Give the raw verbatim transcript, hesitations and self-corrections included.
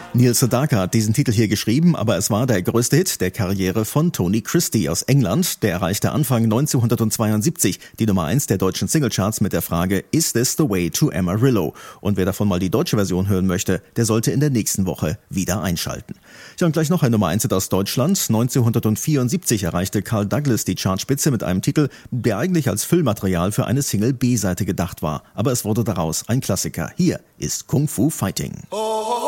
Neil Sedaka hat diesen Titel hier geschrieben, aber es war der größte Hit der Karriere von Tony Christie aus England. Der erreichte Anfang neunzehnhundertzweiundsiebzig die Nummer eins der deutschen Singlecharts mit der Frage Is This the Way to Amarillo? Und wer davon mal die deutsche Version hören möchte, der sollte in der nächsten Woche wieder einschalten. Ja, und gleich noch ein Nummer eins Hit aus Deutschland. neunzehnhundertvierundsiebzig erreichte Carl Douglas die Chartspitze mit einem Titel, der eigentlich als Füllmaterial für eine Single-B-Seite gedacht war. Aber es wurde daraus ein Klassiker. Hier ist Kung Fu Fighting. Oh.